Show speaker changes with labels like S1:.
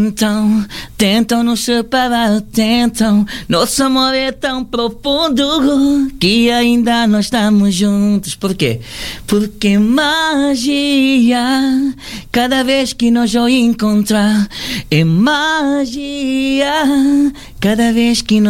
S1: Tentam nos separar, tentam. Nosso amor é tão profundo que ainda não estamos juntos. Por quê? Porque magia, cada vez que nos encontrar, é magia, cada vez que nos